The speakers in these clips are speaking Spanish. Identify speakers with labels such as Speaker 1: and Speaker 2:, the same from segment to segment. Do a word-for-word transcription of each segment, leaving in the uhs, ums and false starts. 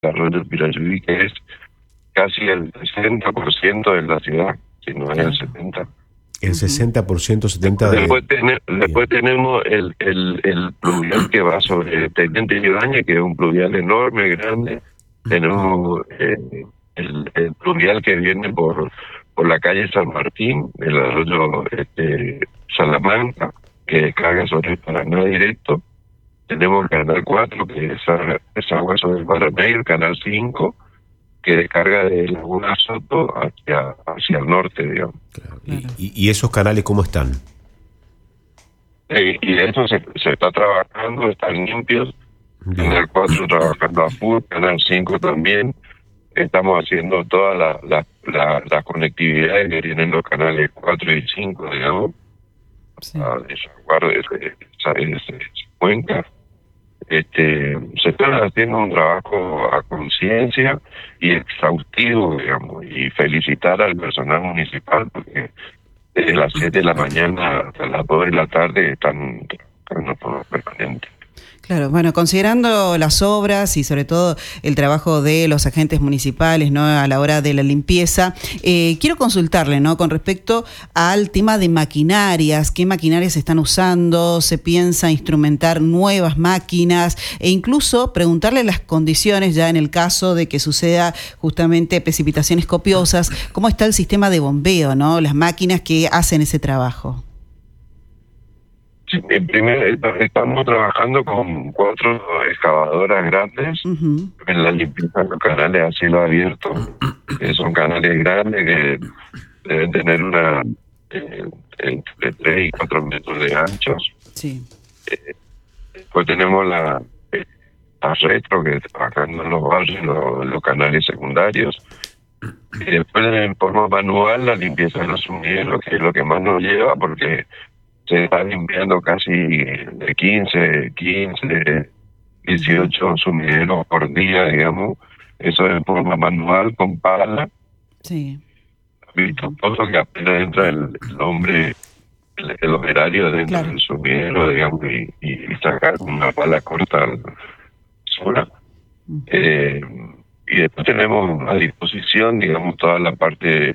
Speaker 1: arroyo Pirayuí, que es casi el sesenta por ciento de la ciudad, si no es el setenta por ciento.
Speaker 2: El sesenta por ciento, setenta por ciento de...
Speaker 1: Después, tener, después tenemos el, el, el pluvial que va sobre Teniente Ibañez, que es un pluvial enorme, grande. Tenemos eh, el, el pluvial que viene por por la calle San Martín, el arroyo este, Salamanca, que descarga sobre el Paraná directo. Tenemos el Canal cuatro, que es, es agua sobre el Paraná, y el Canal cinco, que descarga de Laguna Soto hacia, hacia el norte, digamos.
Speaker 2: Claro. ¿Y, y esos canales cómo están?
Speaker 1: Eh, y eso se, se está trabajando, están limpios. Bien. Canal cuatro trabajando a full, Canal cinco también. Estamos haciendo toda la, la, la, la conectividad que tienen los canales cuatro y cinco, digamos, sí. a desaguar esa, esa, esa, esa cuenca. Este, se está haciendo un trabajo a conciencia y exhaustivo, digamos, y felicitar al personal municipal porque desde las siete de la mañana hasta las dos de la tarde están trabajando por permanente.
Speaker 3: Claro, bueno, considerando las obras y sobre todo el trabajo de los agentes municipales, ¿no?, a la hora de la limpieza, eh, quiero consultarle, ¿no?, con respecto al tema de maquinarias, qué maquinarias se están usando, se piensa instrumentar nuevas máquinas e incluso preguntarle las condiciones ya en el caso de que suceda justamente precipitaciones copiosas, cómo está el sistema de bombeo, ¿no?, las máquinas que hacen ese trabajo.
Speaker 1: Sí, primero estamos trabajando con cuatro excavadoras grandes uh-huh. en la limpieza de los canales a cielo abierto, que son canales grandes que deben tener una eh, entre tres y cuatro metros de anchos. Sí. Eh, después tenemos la, eh, la retro, que trabajando en los barrios, los, los canales secundarios. Y después en forma manual la limpieza de los sumideros, que es lo que más nos lleva, porque se está limpiando casi de quince, dieciocho sumideros por día, digamos. Eso en forma manual, con pala. Sí. Visto todo que apenas entra el, el hombre, el, el operario dentro claro. del sumidero, digamos, y, y sacar con una pala corta sola. Uh-huh. Eh, y después tenemos a disposición, digamos, toda la parte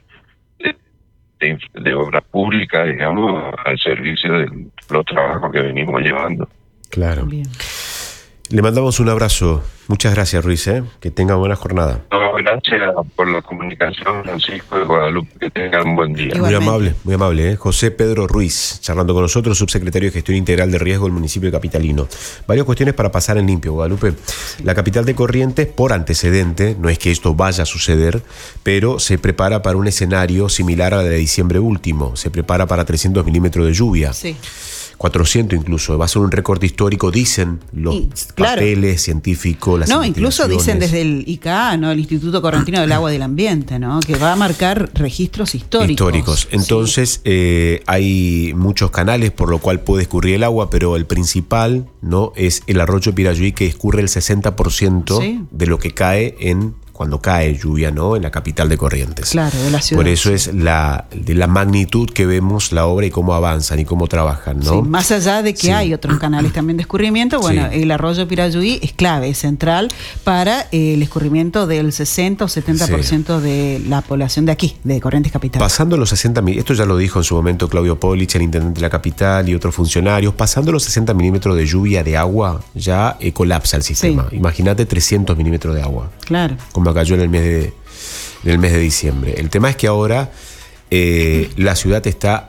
Speaker 1: De, de obra pública, digamos, al servicio de los trabajos que venimos llevando.
Speaker 2: Claro. Bien. Le mandamos un abrazo. Muchas gracias, Ruiz, ¿eh? Que tenga buena jornada.
Speaker 1: No, gracias por la comunicación, Francisco de Guadalupe. Que tengan un buen día.
Speaker 2: Igualmente. Muy amable, muy amable. ¿eh? José Pedro Ruiz, charlando con nosotros, subsecretario de Gestión Integral de Riesgo del municipio capitalino. Varias cuestiones para pasar en limpio, Guadalupe. Sí. La capital de Corrientes, por antecedente, no es que esto vaya a suceder, pero se prepara para un escenario similar a la de diciembre último. Se prepara para trescientos milímetros de lluvia. Sí. cuatrocientos incluso, va a ser un récord histórico, dicen los y, claro. papeles científicos, las
Speaker 3: No, incluso dicen desde el I C A A, ¿no?, el Instituto Correntino del Agua y del Ambiente, ¿no?, que va a marcar registros históricos.
Speaker 2: Históricos. Entonces, sí. eh, hay muchos canales por lo cual puede escurrir el agua, pero el principal, ¿no?, es el arroyo Pirayuí, que escurre el sesenta por ciento sí. de lo que cae en cuando cae lluvia, ¿no?, en la capital de Corrientes.
Speaker 3: Claro, de la ciudad.
Speaker 2: Por eso es la de la magnitud que vemos la obra y cómo avanzan y cómo trabajan, ¿no?
Speaker 3: Sí, más allá de que sí. hay otros canales también de escurrimiento, bueno, sí. el arroyo Pirayuí es clave, es central para eh, el escurrimiento del sesenta o setenta por ciento sí. de la población de aquí, de Corrientes Capital.
Speaker 2: Pasando los sesenta mil, esto ya lo dijo en su momento Claudio Polich, el intendente de la capital, y otros funcionarios, pasando los sesenta milímetros de lluvia de agua, ya eh, colapsa el sistema. Sí. Imagínate trescientos milímetros de agua. Claro. Como cayó en el mes de, en el mes de diciembre. El tema es que ahora eh, la ciudad está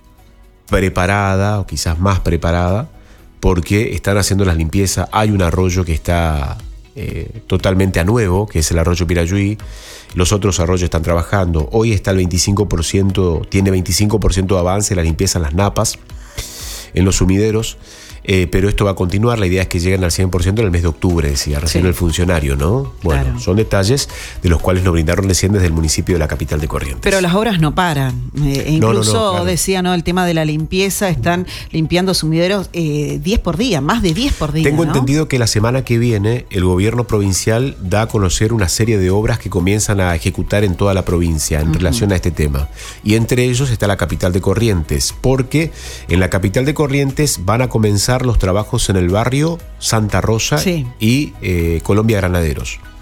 Speaker 2: preparada, o quizás más preparada, porque están haciendo las limpiezas. Hay un arroyo que está eh, totalmente a nuevo, que es el arroyo Pirayuí. Los otros arroyos están trabajando. Hoy está el veinticinco por ciento, tiene veinticinco por ciento de avance la limpieza en las napas, en los sumideros. Eh, pero esto va a continuar, la idea es que lleguen al cien por ciento en el mes de octubre, decía recién sí. el funcionario, ¿no? Bueno, claro. son detalles de los cuales nos brindaron recién desde el municipio de la capital de Corrientes.
Speaker 3: Pero las obras no paran, eh, e incluso no, no, no, claro. decía, ¿no?, el tema de la limpieza, están limpiando sumideros eh, diez por día, más de diez por día.
Speaker 2: Tengo
Speaker 3: ¿no?
Speaker 2: entendido que la semana que viene el gobierno provincial da a conocer una serie de obras que comienzan a ejecutar en toda la provincia en uh-huh. relación a este tema, y entre ellos está la capital de Corrientes, porque en la capital de Corrientes van a comenzar los trabajos en el barrio Santa Rosa sí. y eh, Colombia Granaderos.